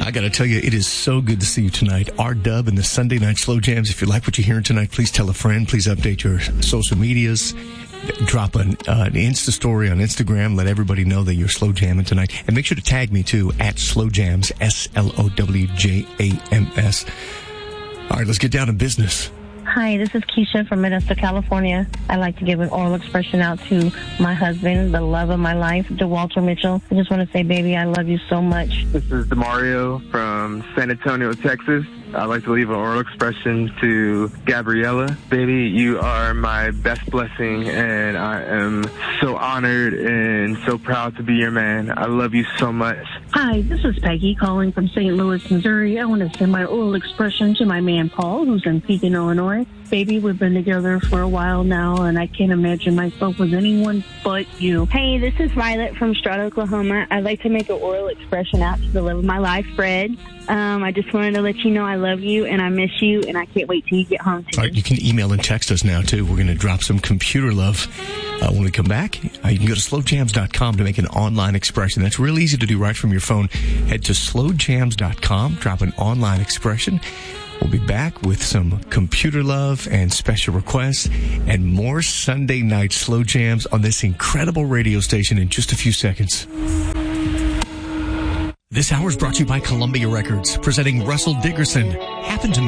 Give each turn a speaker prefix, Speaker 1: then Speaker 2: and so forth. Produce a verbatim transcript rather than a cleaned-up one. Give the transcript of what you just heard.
Speaker 1: I got to tell you, it is so good to see you tonight. R-Dub and the Sunday Night Slow Jams. If you like what you're hearing tonight, please tell a friend. Please update your social medias. Drop an, uh, an Insta story on Instagram. Let everybody know that you're slow jamming tonight. And make sure to tag me, too, at Slow Jams, S L O W J A M S. All right, let's get down to business.
Speaker 2: Hi, this is Keisha from Modesto, California. I'd like to give an oral expression out to my husband, the love of my life, DeWalter Mitchell. I just want to say, baby, I love you so much.
Speaker 3: This is DeMario from San Antonio, Texas. I'd like to leave an oral expression to Gabriella. Baby, you are my best blessing, and I am so honored and so proud to be your man. I love you so much.
Speaker 4: Hi, this is Peggy calling from Saint Louis, Missouri. I want to send my oral expression to my man, Paul, who's in Pekin, Illinois. Baby, we've been together for a while now, and I can't imagine myself with anyone but you.
Speaker 5: Hey, this is Violet from Strata, Oklahoma. I'd like to make an oral expression out to the love of my life, Fred. Um, I just wanted to let you know I love you, and I miss you, and I can't wait till you get home to
Speaker 1: All
Speaker 5: me.
Speaker 1: right, you can email and text us now, too. We're going to drop some computer love uh, when we come back. Uh, you can go to slow jams dot com to make an online expression. That's real easy to do right from your phone. Head to slow jams dot com, drop an online expression. We'll be back with some computer love and special requests and more Sunday night slow jams on this incredible radio station in just a few seconds. This hour is brought to you by Columbia Records, presenting Russell Dickerson. Happened to